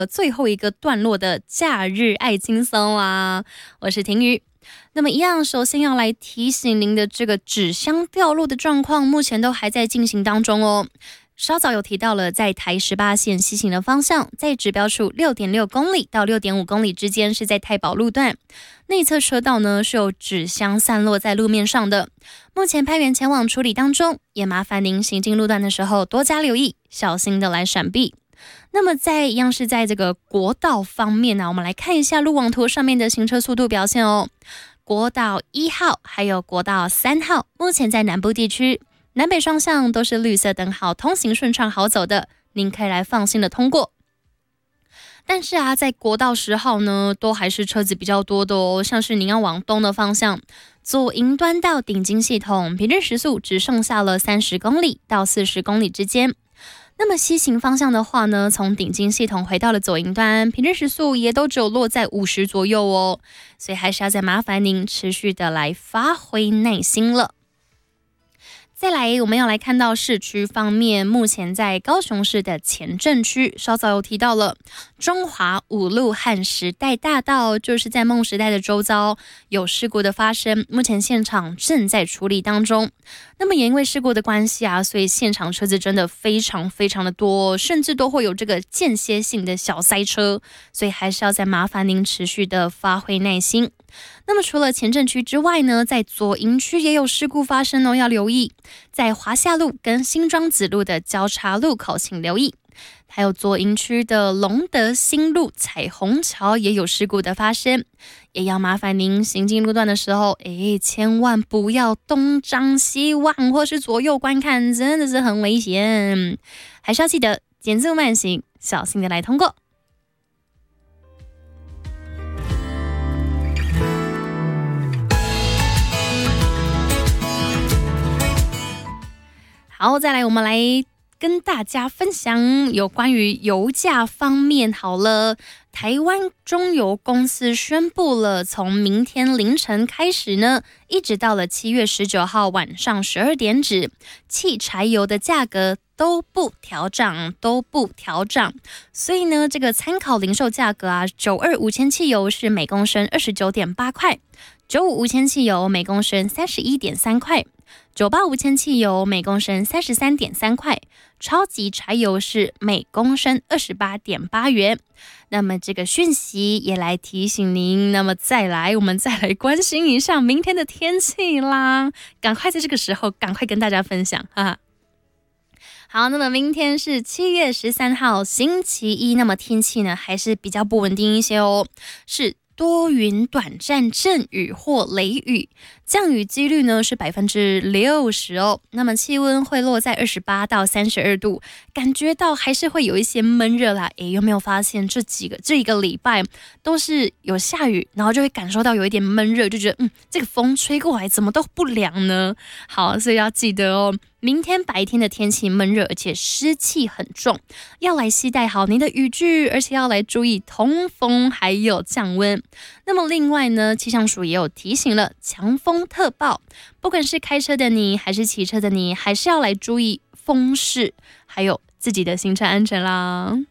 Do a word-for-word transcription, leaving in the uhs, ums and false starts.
最后一个段落的假日爱轻松啦，我是婷宇。那么一样，首先要来提醒您的这个纸箱掉落的状况，目前都还在进行当中哦。稍早有提到了，在台十八线西行的方向，在指标处 六点六公里到 六点五公里之间是在太保路段，内侧车道呢是有纸箱散落在路面上的，目前派员前往处理当中，也麻烦您行进路段的时候多加留意，小心的来闪避。那么在一样是在这个国道方面呢、啊，我们来看一下路网图上面的行车速度表现哦。国道一号还有国道三号，目前在南部地区南北双向都是绿色灯号，通行顺畅好走的，您可以来放心的通过。但是啊，在国道十号呢，都还是车子比较多的哦，像是您要往东的方向，左营端到顶金系统，平均时速只剩下了三十公里到四十公里之间。那么西行方向的话呢，从顶金系统回到了左营端，平均时速也都只有落在五十左右哦，所以还是要再麻烦您持续的来发挥耐心了。再来，我们要来看到市区方面，目前在高雄市的前镇区，稍早有提到了中华五路和时代大道，就是在梦时代的周遭有事故的发生，目前现场正在处理当中。那么也因为事故的关系啊，所以现场车子真的非常非常的多，甚至都会有这个间歇性的小塞车，所以还是要再麻烦您持续的发挥耐心。那么除了前镇区之外呢，在左营区也有事故发生哦，要留意。在华夏路跟新庄子路的交叉路口请留意，还有左营区的隆德新路彩虹桥也有事故的发生，也要麻烦您行进路段的时候，诶，千万不要东张西望或是左右观看，真的是很危险，还是要记得减速慢行，小心的来通过。好，再来我们来跟大家分享有关于油价方面。好了，台湾中油公司宣布了，从明天凌晨开始呢，一直到了七月十九号晚上十二点止，汽柴油的价格都不调涨，都不调涨。所以呢，这个参考零售价格啊，九二无铅汽油是每公升二十九点八块，九五无铅汽油每公升三十一点三块。九八无铅汽油每公升三十三点三块，超级柴油是每公升二十八点八元。那么这个讯息也来提醒您，那么再来我们再来关心一下明天的天气啦，赶快在这个时候赶快跟大家分享哈哈。好，那么明天是七月十三号星期一，那么天气呢还是比较不稳定一些哦，是多云短暂阵雨或雷雨，降雨几率呢是百分之六十哦。那么气温会落在二十八到三十二度，感觉到还是会有一些闷热啦。诶，有没有发现这几个这一个礼拜都是有下雨，然后就会感受到有一点闷热，就觉得嗯，这个风吹过来怎么都不凉呢？好，所以要记得哦。明天白天的天气闷热，而且湿气很重，要来携带好您的雨具，而且要来注意通风还有降温。那么另外呢，气象署也有提醒了，强风特报，不管是开车的你还是骑车的你，还是要来注意风势，还有自己的行车安全啦。